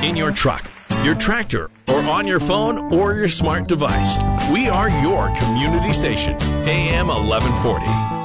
in your truck, your tractor, or on your phone or your smart device. We are your community station, AM 1140.